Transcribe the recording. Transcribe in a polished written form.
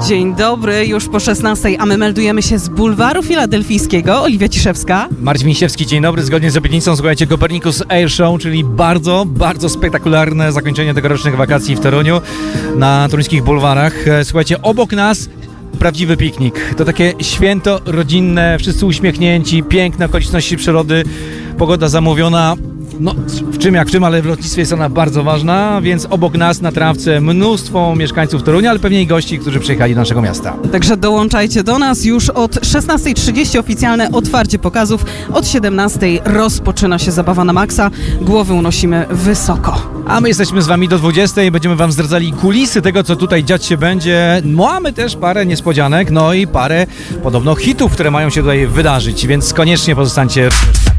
Dzień dobry, już po 16:00, a my meldujemy się z bulwaru filadelfijskiego. Oliwia Ciszewska. Marcin Misiewski, dzień dobry. Zgodnie z obietnicą, słuchajcie, Copernicus Air Show, czyli bardzo, bardzo spektakularne zakończenie tegorocznych wakacji w Toruniu na toruńskich bulwarach. Słuchajcie, obok nas prawdziwy piknik. To takie święto rodzinne, wszyscy uśmiechnięci, piękne okoliczności przyrody, pogoda zamówiona. No, w czym jak w czym, ale w lotnictwie jest ona bardzo ważna, więc obok nas na trawce mnóstwo mieszkańców Torunia, ale pewnie i gości, którzy przyjechali do naszego miasta. Także dołączajcie do nas już od 16:30 oficjalne otwarcie pokazów. Od 17:00 rozpoczyna się zabawa na maksa. Głowy unosimy wysoko. A my jesteśmy z wami do 20:00, będziemy wam zdradzali kulisy tego, co tutaj dziać się będzie. Mamy też parę niespodzianek, no i parę podobno hitów, które mają się tutaj wydarzyć, więc koniecznie pozostańcie.